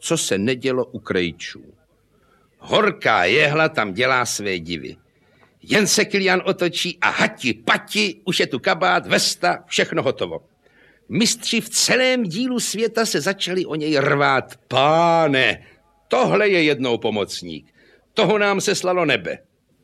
co se nedělo u krejčů. Horká jehla tam dělá své divy. Jen se Kilián otočí a hati, pati, už je tu kabát, vesta, všechno hotovo. Mistři v celém dílu světa se začali o něj rvát. Páne, tohle je jednou pomocník. Toho nám se slalo nebe.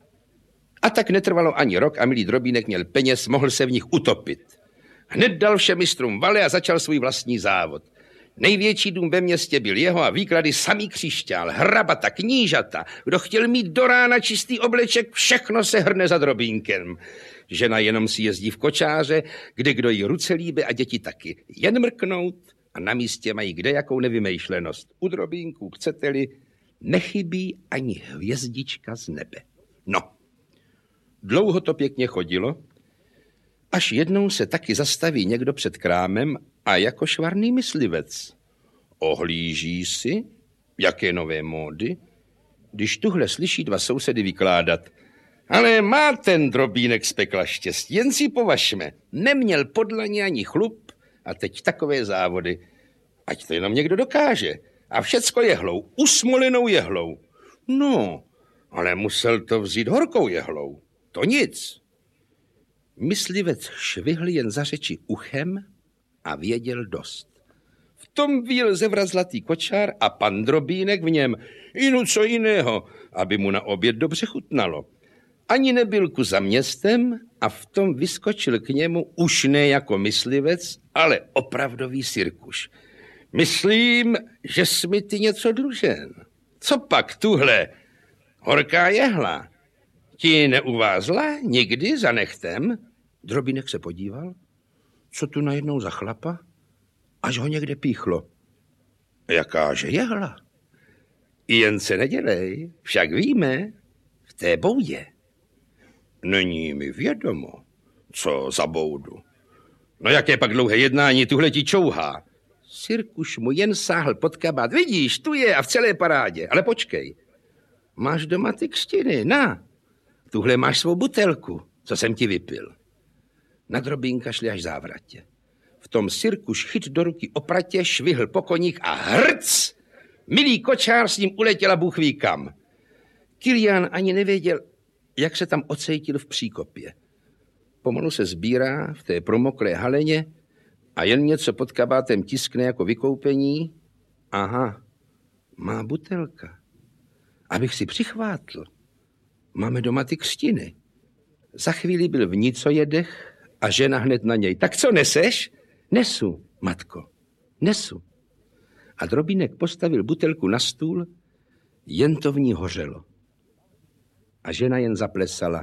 A tak netrvalo ani rok a milý Drobínek měl peněz, mohl se v nich utopit. Hned dal všem mistrům vale a začal svůj vlastní závod. Největší dům ve městě byl jeho a výklady samý křišťál, hrabata, knížata. Kdo chtěl mít do rána čistý obleček, všechno se hrne za Drobínkem. Žena jenom si jezdí v kočáře, kde kdo jí ruce líbe a děti taky. Jen mrknout a na místě mají kdejakou nevymýšlenost. U Drobínků, chcete-li, nechybí ani hvězdička z nebe. No, dlouho to pěkně chodilo, až jednou se taky zastaví někdo před krámem a jako švarný myslivec. Ohlíží si, jaké nové módy, když tuhle slyší dva sousedy vykládat. Ale má ten Drobínek z pekla štěstí, jen si považme. Neměl podlaně ani chlup a teď takové závody. Ať to jenom někdo dokáže. A všecko jehlou, usmolenou jehlou. No, ale musel to vzít horkou jehlou. To nic. Myslivec švihl jen za řeči uchem a věděl dost. V tom víl zevrat zlatý kočár a pan Drobínek v něm. Inu co jiného, aby mu na oběd dobře chutnalo. Ani nebyl ku za městem a v tom vyskočil k němu už ne jako myslivec, ale opravdový sirkuš. Myslím, že jsi mi ty něco dlužen. Co pak tuhle horká jehla? Ti neuvázla nikdy za nechtem? Drobínek se podíval. Co tu najednou za chlapa? Až ho někde píchlo. Jakáže jehla? Jen se nedělej, však víme, v té boudě. Není mi vědomo, co za boudu. No jaké pak dlouhé jednání, tuhle ti čouhá. Sirkuš mu jen sáhl pod kabát. Vidíš, tu je a v celé parádě. Ale počkej, máš doma ty křtiny, na. Tuhle máš svou butelku, co jsem ti vypil. Na Drobínka šli až závratě. V tom Sirkuš chyt do ruky opratě, švihl po koník a hrc! Milý kočár s ním uletěla bůh ví kam. Kilián ani nevěděl, jak se tam ocejtil v příkopě. Pomalu se sbírá v té promoklé haleně a jen něco pod kabátem tiskne jako vykoupení. Aha, má butelka. Abych si přichvátl. Máme doma ty křtiny. Za chvíli byl v nicojedech a žena hned na něj. Tak co neseš? Nesu, matko, nesu. A Drobínek postavil butelku na stůl, jen to v ní hořelo. A žena jen zaplesala.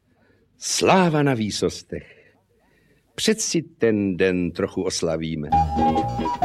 Sláva na výsostech. Přeci ten den trochu oslavíme.